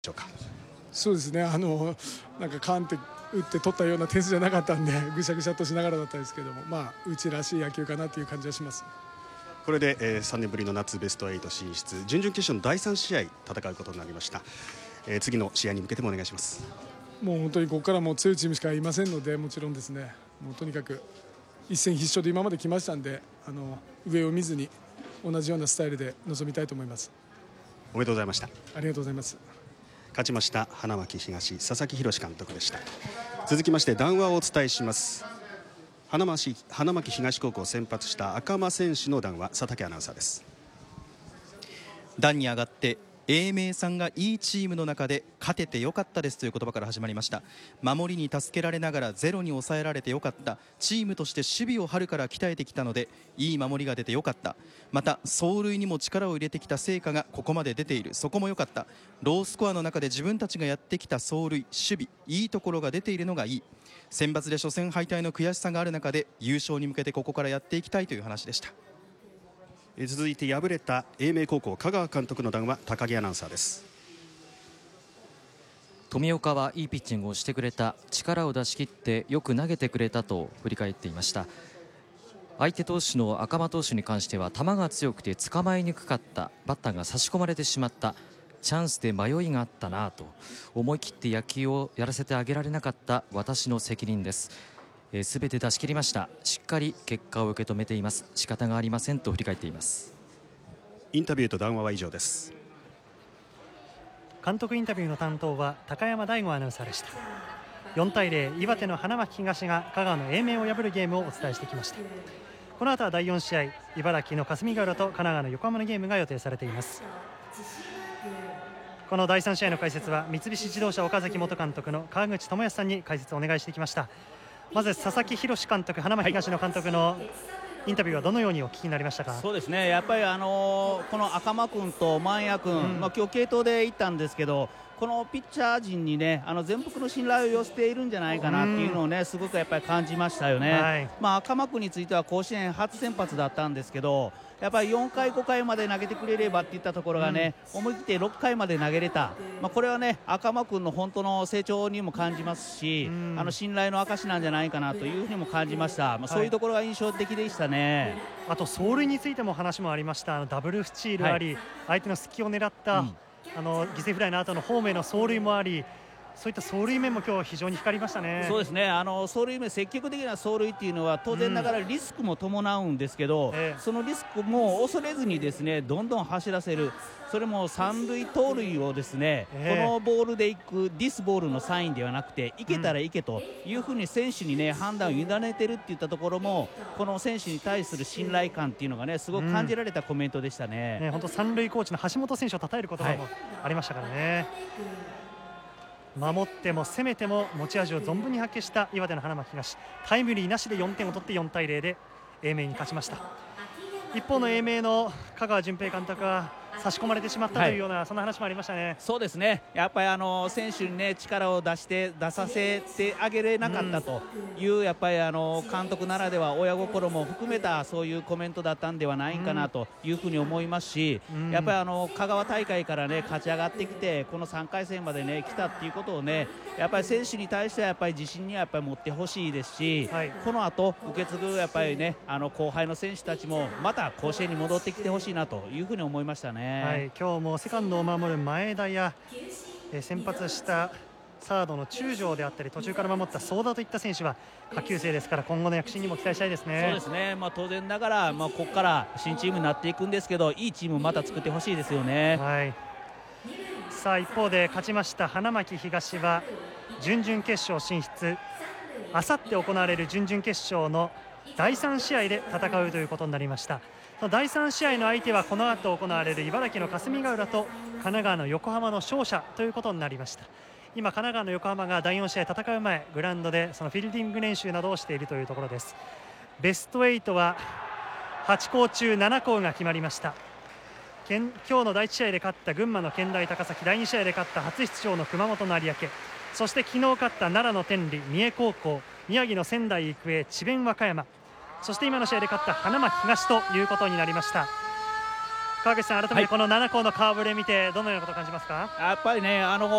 しょうか。 そうですね、なんかカーンって打って取ったような点数じゃなかったんで、ぐしゃぐしゃとしながらだったんですけども、うちらしい野球かなという感じはします。 これで、3年ぶりの夏ベスト8進出、準々決勝の第3試合戦うことになりました。次の試合に向けてもお願いします。 もう本当にここからもう強いチームしかいませんので、もちろんですね、もうとにかく一戦必勝で今まで来ましたんで、上を見ずに同じようなスタイルで臨みたいと思います。 おめでとうございました。 ありがとうございます。 勝ちました花巻東佐々木宏監督でした。続きまして談話をお伝えします。花巻東高校先発した赤間選手の談話、佐竹アナウンサーです。 段に上がって英明さんがいいチームの中で勝ててよかったですという言葉から始まりました。守りに助けられながらゼロに抑えられてよかった。チームとして守備を春から鍛えてきたのでいい守りが出てよかった。また走塁にも力を入れてきた成果がここまで出ている。そこもよかった。ロースコアの中で自分たちがやってきた走塁守備いいところが出ているのがいい。選抜で初戦敗退の悔しさがある中で優勝に向けてここからやっていきたいという話でした。 続いて敗れた英明高校香川監督の談話、高木アナウンサーです。 富岡はいいピッチングをしてくれた。力を出し切ってよく投げてくれたと振り返っていました。相手投手の赤間投手に関しては球が強くて捕まえにくかった。バッターが差し込まれてしまった。チャンスで迷いがあったなと。思い切って野球をやらせてあげられなかった私の責任です。全て出し切りました。しっかり結果を受け止めています。仕方がありませんと振り返っています。 インタビューと談話は以上です。 監督インタビューの担当は高山大吾アナウンサーでした。4対0、岩手の花巻東が香川の英明を破るゲームをお伝えしてきました。この後は第4試合、茨城の霞ヶ浦と神奈川の横浜のゲームが予定されています。この第3試合の解説は三菱自動車岡崎元監督の川口智康さんに解説をお願いしてきました。まず佐々木宏監督、花巻東の監督のインタビューはどのようにお聞きになりましたか。 そうですね、やっぱりこの赤間君と万谷君、今日継投でいったんですけど、このピッチャー陣にね全幅の信頼を寄せているんじゃないかなっていうのをねすごくやっぱり感じましたよね。赤間君については甲子園初先発だったんですけど、やっぱり4回5回まで投げてくれればっていったところがね、思い切って6回まで投げれた、これはね赤間君の本当の成長にも感じますし、信頼の証なんじゃないかなというふうにも感じました。そういうところが印象的でしたね。 あと走塁についても話もありました。ダブルスチールあり、相手の隙を狙った、犠牲フライの後のホームへの走塁もあり、そういった走塁面も今日非常に光りましたね。 そうですね、走塁面、積極的な走塁っていうのは当然ながらリスクも伴うんですけど、そのリスクも恐れずにですねどんどん走らせる、それも三塁盗塁をですね、このボールでいくディスボールのサインではなくて、いけたらいけというふうに選手にね判断を委ねてるっていったところも、この選手に対する信頼感っていうのがねすごく感じられたコメントでしたね。 本当三塁コーチの橋本選手を称える言葉もありましたからね。守っても攻めても持ち味を存分に発揮した岩手の花巻東、タイムリーなしで4点を取って4対0で英明に勝ちました。一方の英明の香川純平監督は差し込まれてしまったというような、そんな話もありましたね。 そうですね、やっぱり選手にね力を出させてあげれなかったという、やっぱり監督ならでは親心も含めたそういうコメントだったんではないかなというふうに思いますし、やっぱり香川大会からね勝ち上がってきてこの3回戦までね来たっていうことをね、やっぱり選手に対してはやっぱり自信にはやっぱり持ってほしいですし、この後受け継ぐやっぱりね後輩の選手たちもまた甲子園に戻ってきてほしいなというふうに思いましたね。 今日もセカンドを守る前田や、先発したサードの中条であったり途中から守った相田といった選手は下級生ですから、今後の躍進にも期待したいですね。 そうですね、当然ながら、ここから新チームになっていくんですけど、いいチームをまた作ってほしいですよね。 さあ一方で勝ちました花巻東は準々決勝進出、あさって行われる準々決勝の第3試合で戦うということになりました。第3試合の相手はこの後行われる茨城の霞ヶ浦と神奈川の横浜の勝者ということになりました。今神奈川の横浜が第4試合戦う前、グラウンドでそのフィールディング練習などをしているというところです。ベスト8は8校中7校が決まりました。今日の第1試合で勝った群馬の健大高崎、第2試合で勝った初出場の熊本の有明、そして昨日勝った奈良の天理、三重高校、宮城の仙台育英、智弁和歌山、そして今の試合で勝った花巻東ということになりました。川口さん、改めてこの7校の顔ぶれ見てどのようなことを感じますか。 やっぱりね